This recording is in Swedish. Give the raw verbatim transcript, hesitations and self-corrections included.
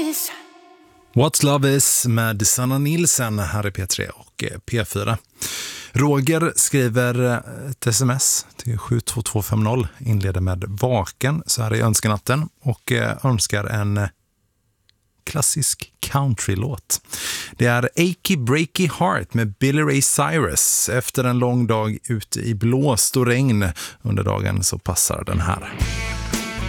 is. What's Love Is med Sanna Nilsen här i P tre och P fyra. Roger skriver ett sms till sju två två fem noll, inleder med Vaken så här i önskanatten och önskar en klassisk countrylåt. Det är Achy Breaky Heart med Billy Ray Cyrus. Efter en lång dag ute i blåst och regn under dagen så passar den här.